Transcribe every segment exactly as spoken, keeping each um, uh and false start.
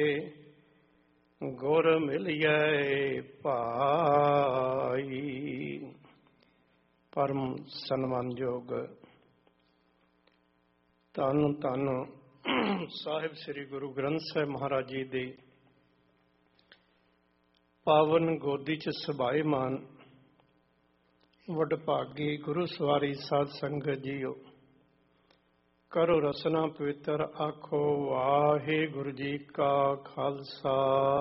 ਗੁਰ ਮਿਲਿਐ ਭਾਈ। ਪਰਮ ਸਨਮਾਨਯੋਗ ਧੰਨ ਧੰਨ ਸਾਹਿਬ ਸ੍ਰੀ ਗੁਰੂ ਗ੍ਰੰਥ ਸਾਹਿਬ ਮਹਾਰਾਜ ਜੀ ਦੇ ਪਾਵਨ ਗੋਦੀ ਚ ਸਭਾਏਮਾਨ ਵਡਭਾਗੀ ਗੁਰੂ ਸਵਾਰੀ ਸਾਧ ਸੰਗਤ ਜੀਓ, ਕਰੋ ਰਸਨਾ ਪਵਿੱਤਰ ਆਖੋ ਵਾਹਿਗੁਰੂ ਜੀ ਕਾ ਖਾਲਸਾ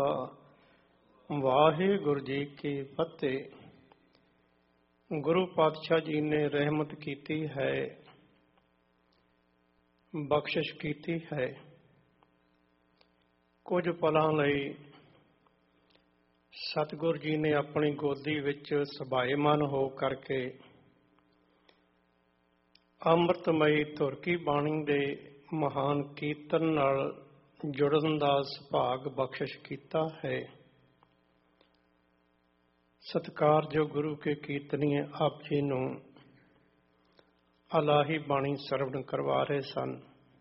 ਵਾਹਿਗੁਰੂ ਜੀ ਕੀ ਫਤਿਹ। ਗੁਰੂ ਪਾਤਸ਼ਾਹ ਜੀ ਨੇ ਰਹਿਮਤ ਕੀਤੀ ਹੈ, ਬਖਸ਼ਿਸ਼ ਕੀਤੀ ਹੈ। ਕੁਝ ਪਲਾਂ ਲਈ ਸਤਿਗੁਰ ਜੀ ਨੇ ਆਪਣੀ ਗੋਦੀ ਵਿੱਚ ਸਭਾਏਮਾਨ ਹੋ ਕਰਕੇ ਅੰਮ੍ਰਿਤਮਈ ਧੁਰ ਕੀ ਬਾਣੀ ਦੇ ਮਹਾਨ ਕੀਰਤਨ ਨਾਲ ਜੁੜਨ ਦਾ ਸੁਭਾਗ ਬਖਸ਼ਿਸ਼ ਕੀਤਾ ਹੈ। ਸਤਿਕਾਰਯੋਗ ਗੁਰੂ ਕੇ ਕੀਰਤਨੀਏ ਆਪ ਜੀ ਨੂੰ ਅਲਾਹੀ ਬਾਣੀ ਸਰਵਣ ਕਰਵਾ ਰਹੇ ਸਨ।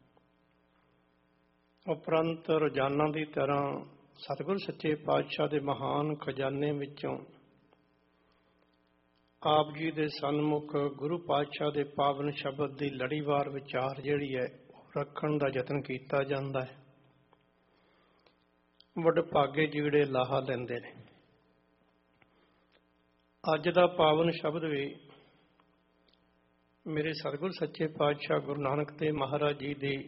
ਉਪਰੰਤ ਰੋਜ਼ਾਨਾ ਦੀ ਤਰ੍ਹਾਂ ਸਤਿਗੁਰ ਸੱਚੇ ਪਾਤਸ਼ਾਹ ਦੇ ਮਹਾਨ ਖਜ਼ਾਨੇ ਵਿੱਚੋਂ ਆਪ ਜੀ ਦੇ ਸਨਮੁਖ ਗੁਰੂ ਪਾਤਸ਼ਾਹ ਦੇ ਪਾਵਨ ਸ਼ਬਦ ਦੀ ਲੜੀਵਾਰ ਵਿਚਾਰ ਜਿਹੜੀ ਹੈ ਉਹ ਰੱਖਣ ਦਾ ਯਤਨ ਕੀਤਾ ਜਾਂਦਾ ਹੈ। ਵਡਭਾਗੇ ਜਿਹੜੇ ਲਾਹਾ ਲੈਂਦੇ ਨੇ। ਅੱਜ ਦਾ ਪਾਵਨ ਸ਼ਬਦ ਵੀ ਮੇਰੇ ਸਤਿਗੁਰ ਸੱਚੇ ਪਾਤਸ਼ਾਹ ਗੁਰੂ ਨਾਨਕ ਦੇਵ ਮਹਾਰਾਜ ਜੀ ਦੀ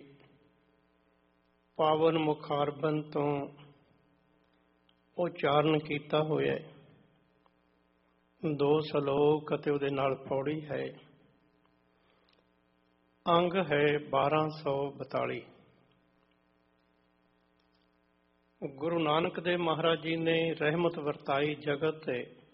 ਪਾਵਨ ਮੁਖਾਰਬਨ ਤੋਂ ਉਚਾਰਨ ਕੀਤਾ ਹੋਇਆ ਹੈ। ਦੋ ਸਲੋਕ ਅਤੇ ਉਹਦੇ ਨਾਲ ਪੌੜੀ ਹੈ। ਅੰਗ ਹੈ ਬਾਰਾਂ ਸੌ ਬਤਾਲੀ। ਗੁਰੂ ਨਾਨਕ ਦੇਵ ਮਹਾਰਾਜ ਜੀ ਨੇ ਰਹਿਮਤ ਵਰਤਾਈ ਜਗਤ ਤੇ,